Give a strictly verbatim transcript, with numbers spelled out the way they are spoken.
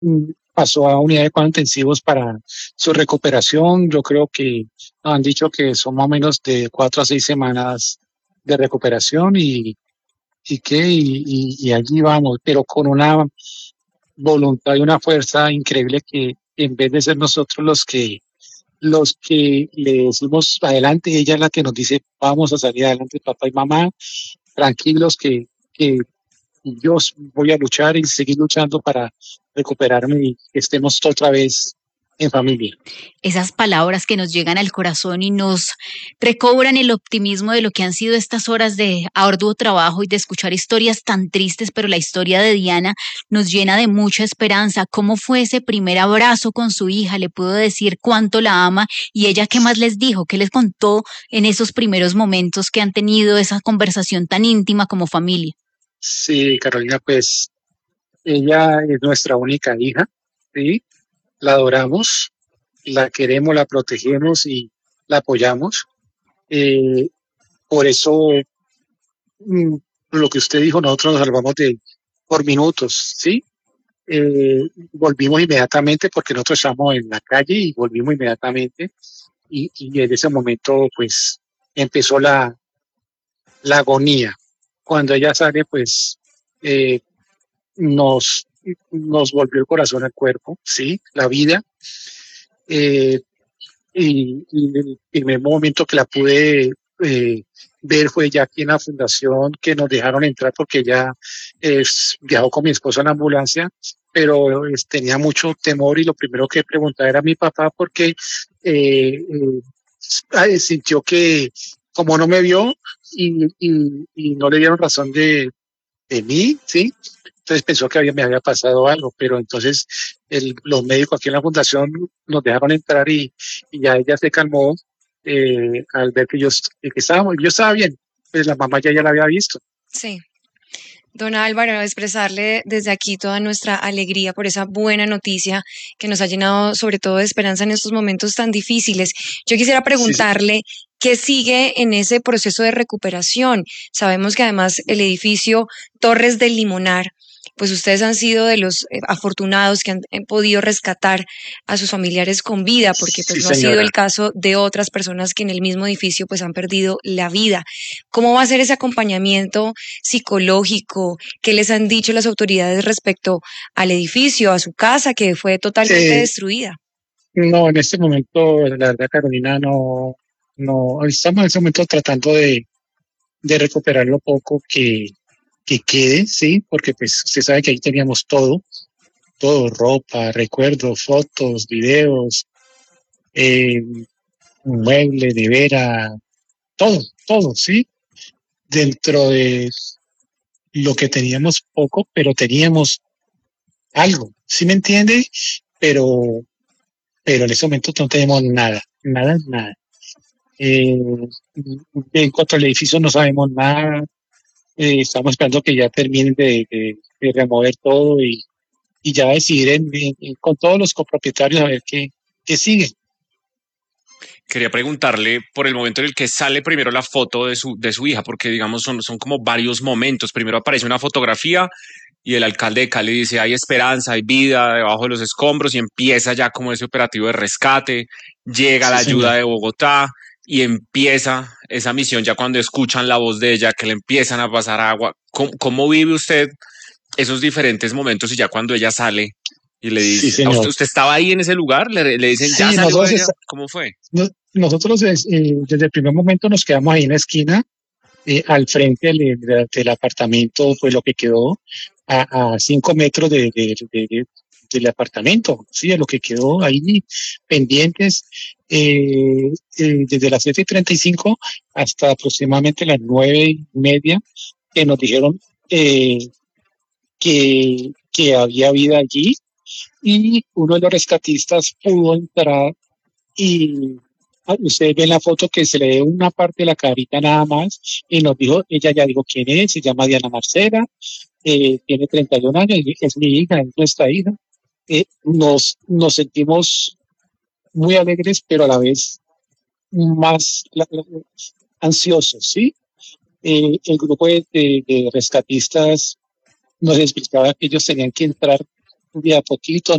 mm, pasó a unidad de cuidados intensivos para su recuperación. Yo creo que han dicho que son más o menos de cuatro a seis semanas de recuperación y, y qué, y, y, y allí vamos, pero con una voluntad y una fuerza increíble que en vez de ser nosotros los que los que le decimos adelante, ella es la que nos dice vamos a salir adelante, papá y mamá, tranquilos que, que yo voy a luchar y seguir luchando para recuperarme y que estemos otra vez en familia. Esas palabras que nos llegan al corazón y nos recobran el optimismo de lo que han sido estas horas de arduo trabajo y de escuchar historias tan tristes, pero la historia de Diana nos llena de mucha esperanza. ¿Cómo fue ese primer abrazo con su hija? ¿Le pudo decir cuánto la ama? ¿Y ella qué más les dijo? ¿Qué les contó en esos primeros momentos que han tenido esa conversación tan íntima como familia? Sí, Carolina, pues ella es nuestra única hija, ¿sí? La adoramos, la queremos, la protegemos y la apoyamos. Eh, por eso, mm, lo que usted dijo, nosotros nos salvamos de por minutos, ¿sí? Eh, volvimos inmediatamente porque nosotros estábamos en la calle y volvimos inmediatamente y, y en ese momento pues empezó la, la agonía. Cuando ella sale pues eh, nos, nos volvió el corazón al cuerpo, ¿sí? La vida. Eh, y, y el primer momento que la pude eh, ver fue ya aquí en la fundación, que nos dejaron entrar porque ella eh, viajó con mi esposo en la ambulancia, pero eh, tenía mucho temor y lo primero que preguntaba era a mi papá porque eh, eh, sintió que como no me vio y, y, y no le dieron razón de, de mí, ¿sí? Entonces pensó que había, me había pasado algo, pero entonces el, los médicos aquí en la fundación nos dejaron entrar y, y ya ella se calmó eh, al ver que yo, que estábamos, yo estaba bien, pues la mamá ya, ya la había visto. Sí. Don Álvaro, expresarle desde aquí toda nuestra alegría por esa buena noticia que nos ha llenado sobre todo de esperanza en estos momentos tan difíciles. Yo quisiera Sí, sí. preguntarle qué sigue en ese proceso de recuperación. Sabemos que además el edificio Torres del Limonar, pues ustedes han sido de los eh, afortunados que han, han podido rescatar a sus familiares con vida, porque Sí, pues no ha sido señora. el caso de otras personas que en el mismo edificio pues han perdido la vida. ¿Cómo va a ser ese acompañamiento psicológico? ¿Qué les han dicho las autoridades respecto al edificio, a su casa que fue totalmente Eh, destruida? no, en este momento, la verdad, Carolina, no, no, estamos en este momento tratando de, de recuperar lo poco que, que quede, sí, porque pues usted sabe que ahí teníamos todo, todo, ropa, recuerdos, fotos, videos, eh, un mueble, nevera, todo, todo, ¿sí? Dentro de lo que teníamos poco, pero teníamos algo, ¿sí me entiende? Pero, pero en ese momento no tenemos nada, nada, nada. Eh, en cuanto al edificio no sabemos nada, eh, estamos esperando que ya terminen de, de, de remover todo y, y ya decidir en, en, en, con todos los copropietarios a ver qué, qué sigue. Quería preguntarle por el momento en el que sale primero la foto de su, de su hija, porque digamos son, son como varios momentos. Primero aparece una fotografía y el alcalde de Cali dice hay esperanza, hay vida debajo de los escombros y empieza ya como ese operativo de rescate, llega Sí, la ayuda señor. de Bogotá y empieza esa misión ya cuando escuchan la voz de ella, que le empiezan a pasar agua. ¿Cómo, cómo vive usted esos diferentes momentos y ya cuando ella sale y le Sí, dice, ¿a usted, señor. usted estaba ahí en ese lugar? ¿Le, le dicen, ya Sí, salió nosotros, ella? está, ¿Cómo fue? no, nosotros eh, desde el primer momento nos quedamos ahí en la esquina, eh, al frente del, del, del apartamento, pues lo que quedó a, a cinco metros de, de, de, de, del apartamento, sí, a lo que quedó ahí pendientes, eh, eh, desde las siete y treinta y cinco hasta aproximadamente las nueve y media, que nos dijeron eh, que, que había vida allí y uno de los rescatistas pudo entrar y usted ve en la foto que se le ve una parte de la carita nada más y nos dijo, ella ya dijo quién es, se llama Diana Marcela, eh, tiene treinta y un años, es mi hija, es nuestra hija. Eh, nos, nos sentimos muy alegres, pero a la vez más la, la, ansiosos, ¿sí? Eh, el grupo de, de, de rescatistas nos explicaba que ellos tenían que entrar de a poquito